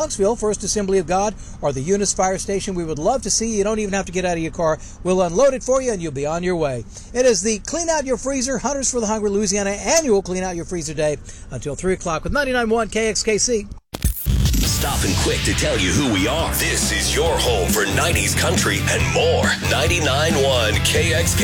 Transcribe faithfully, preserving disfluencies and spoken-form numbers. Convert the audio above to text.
Bronxville, First Assembly of God, or the Eunice Fire Station, we would love to see you. You don't even have to get out of your car. We'll unload it for you, and you'll be on your way. It is the Clean Out Your Freezer, Hunters for the Hungry Louisiana annual Clean Out Your Freezer Day until three o'clock with ninety-nine point one K X K C. Stopping quick to tell you who we are. This is your home for nineties country and more. ninety-nine point one K X K